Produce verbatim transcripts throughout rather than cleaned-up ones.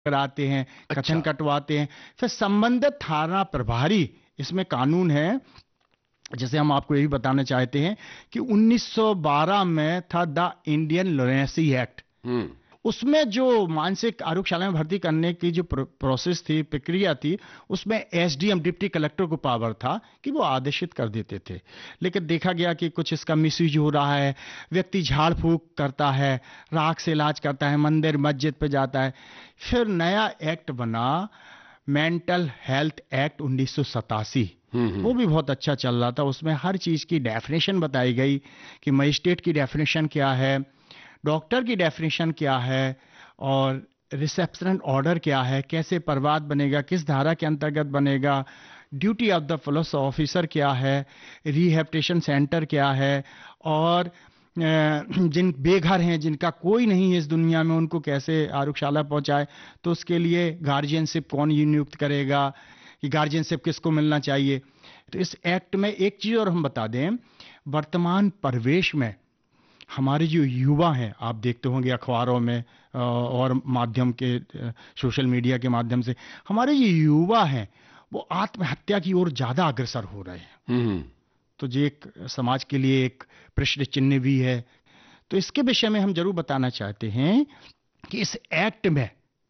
कराते हैं, अच्छा। कथन कटवाते हैं। फिर संबंधित थाना प्रभारी, इसमें कानून है, जैसे हम आपको यही बताना चाहते हैं कि उन्नीस सौ बारह में था द इंडियन लुनेसी एक्ट। हम्म। उसमें जो मानसिक आरोग्यशाला में भर्ती करने की जो प्रो, प्रोसेस थी, प्रक्रिया थी, उसमें एसडीएम डिप्टी कलेक्टर को पावर था कि वो आदेशित कर देते थे। लेकिन देखा गया कि कुछ इसका मिसयूज हो रहा है, व्यक्ति झाड़ फूंक करता है, राख से इलाज करता है, मंदिर मस्जिद पे जाता है। फिर नया एक्ट बना, मेंटल हेल्थ एक्ट उन्नीस सौ सतासी। हम्म। हम्म। वो भी बहुत अच्छा चल रहा था। उसमें हर चीज की डेफिनेशन बताई गई कि मजिस्ट्रेट की डेफिनेशन क्या है, डॉक्टर की डेफिनेशन क्या है, और रिसेप्शन ऑर्डर क्या है, कैसे प्रवाद बनेगा, किस धारा के अंतर्गत बनेगा, duty of the police officer क्या है, रिहेबिलिटेशन सेंटर क्या है, और अ, जिन बेघर हैं, जिनका कोई नहीं है इस दुनिया में, उनको कैसे आरोग्यशाला पहुंचाए, तो उसके लिए गार्जियनशिप कौन नियुक्त करेगा, कि गार्जियनशिप किसको मिलना चाहिए। तो इस एक्ट में एक चीज और हम बता दें, वर्तमान परिवेश में हमारे जो युवा हैं, आप देखते होंगे अखबारों में अ, और माध्यम के, अ, सोशल मीडिया के माध्यम से, हमारे जो युवा हैं वो आत्महत्या की ओर ज्यादा अग्रसर हो रहे हैं। हम्म। तो ये एक समाज के लिए एक प्रश्न चिन्ह भी है। तो इसके विषय में हम जरूर बताना चाहते हैं कि इस एक्ट में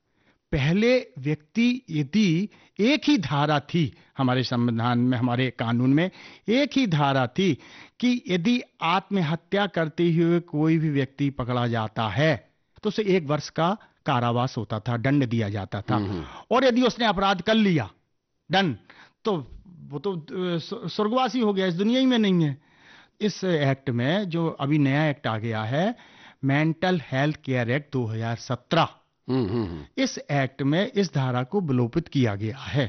पहले व्यक्ति, यदि एक ही धारा थी हमारे संविधान में, हमारे कानून में एक ही धारा थी कि यदि आत्महत्या करते हुए कोई भी व्यक्ति पकड़ा जाता है तो उसे एक वर्ष का कारावास होता था, दंड दिया जाता था। हम्म। और यदि उसने अपराध कर लिया, डन, तो वो तो अ, स्व- स्वर्गवासी हो गया, इस दुनिया ही में नहीं है। इस एक्ट में जो अभी नया एक्ट आ गया है, मेंटल हेल्थ केयर एक्ट दो हज़ार सत्रह, हम्म। हम्म। इस एक्ट में इस धारा को विलोपित किया गया है।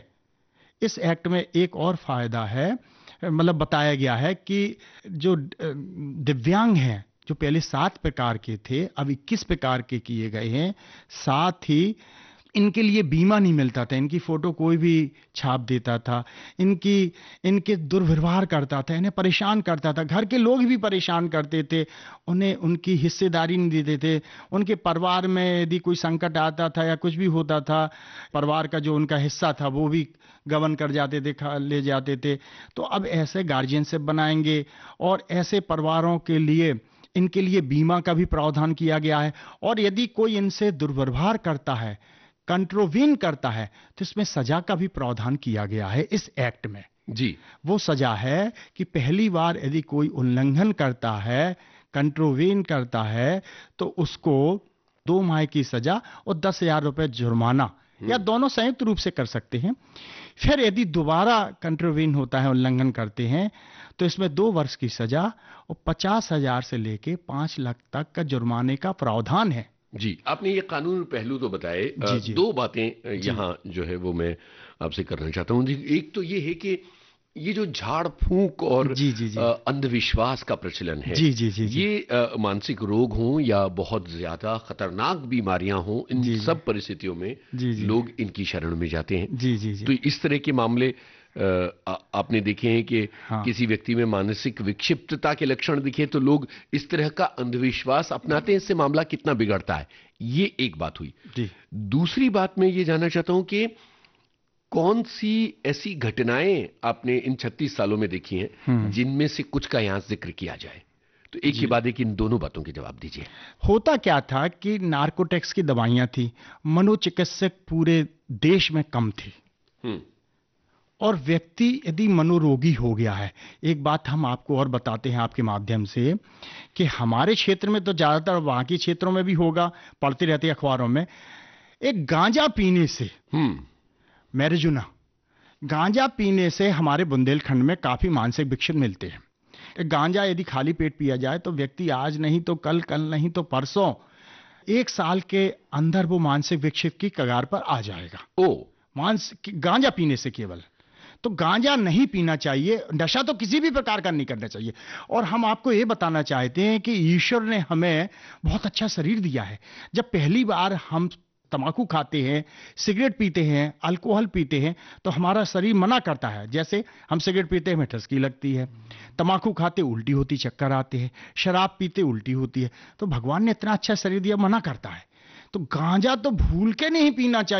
इस एक्ट में एक और फायदा है, मतलब बताया गया है कि जो अ, दिव्यांग हैं, जो पहले सात प्रकार के थे, अब इक्कीस प्रकार के किए गए हैं। साथ ही इनके लिए बीमा नहीं मिलता था, इनकी फोटो कोई भी छाप देता था, इनकी इनके दुर्व्यवहार करता था, इन्हें परेशान करता था, घर के लोग भी परेशान करते थे, उन्हें उनकी हिस्सेदारी नहीं देते थे। उनके परिवार में यदि कोई संकट आता था या कुछ भी होता था, परिवार का जो उनका हिस्सा था वो भी गबन कर जाते थे, खा ले जाते थे। तो अब ऐसे गार्जियनशिप बनाएंगे, और ऐसे परिवारों के लिए, इनके लिए बीमा का भी प्रावधान किया गया है। और यदि कोई इनसे दुर्व्यवहार करता है, कंट्रोवीन करता है, तो इसमें सजा का भी प्रावधान किया गया है इस एक्ट में। जी। वो सजा है कि पहली बार यदि कोई उल्लंघन करता है, कंट्रोवीन करता है, तो उसको दो माह की सजा और दस हजार रुपए जुर्माना, या दोनों संयुक्त रूप से कर सकते हैं। फिर यदि दोबारा कंट्रोवीन होता है, उल्लंघन करते हैं, तो इसमें दो वर्ष की सजा और पचास हजार से लेके पांच लाख तक का जुर्माने का प्रावधान है। जी, आपने ये कानून पहलू तो बताए। अ, जी जी दो बातें अ, जी यहाँ जो है वो मैं आपसे करना चाहता हूँ जी। एक तो ये है कि ये जो झाड़ फूंक और जी जी अ, जी अंधविश्वास का प्रचलन है, जी जी जी जी ये अ, मानसिक रोग हों या बहुत ज्यादा खतरनाक बीमारियां हों, इन जी जी सब परिस्थितियों में जी जी लोग इनकी शरण में जाते हैं। जी जी जी तो इस तरह के मामले अ, आ, आपने देखे हैं कि हाँ किसी व्यक्ति में मानसिक विक्षिप्तता के लक्षण दिखे तो लोग इस तरह का अंधविश्वास अपनाते हैं, इससे मामला कितना बिगड़ता है। ये एक बात हुई। जी दूसरी बात मैं ये जानना चाहता हूं कि कौन सी ऐसी घटनाएं आपने इन छत्तीस सालों में देखी हैं हम्म जिनमें से कुछ का यहां जिक्र किया जाए। तो एक के जी। बाद एक इन दोनों बातों के जवाब दीजिए। होता क्या था कि नार्कोटिक्स की दवाइयां थी, मनोचिकित्सक पूरे देश में कम थे, हम्म। और व्यक्ति यदि मनोरोगी हो गया है, एक बात हम आपको और बताते हैं आपके माध्यम से, कि हमारे क्षेत्र में तो ज्यादातर, वहां के क्षेत्रों में भी होगा, पढ़ते रहते हैं अखबारों में, एक गांजा पीने से, हम्म। मैरिजुना, गांजा पीने से हमारे बुंदेलखंड में काफी मानसिक विक्षिप्त मिलते हैं। एक गांजा यदि खाली पेट पिया जाए तो व्यक्ति आज नहीं तो कल, कल नहीं तो परसों, एक साल के अंदर वो मानसिक विक्षिप्त की कगार पर आ जाएगा। ओ। मानसिक गांजा पीने से केवल। तो गांजा नहीं पीना चाहिए, नशा तो किसी भी प्रकार का नहीं करना चाहिए। और हम आपको ये बताना चाहते हैं कि ईश्वर ने हमें बहुत अच्छा शरीर दिया है। जब पहली बार हम तंबाकू खाते हैं, सिगरेट पीते हैं, अल्कोहल पीते हैं, तो हमारा शरीर मना करता है। जैसे हम सिगरेट पीते हैं, हमें ठसकी लगती है, तंबाकू खाते उल्टी होती, चक्कर आते हैं, शराब पीते उल्टी होती है। तो भगवान ने इतना अच्छा शरीर दिया, मना करता है। तो गांजा तो भूल के नहीं पीना चाहिए।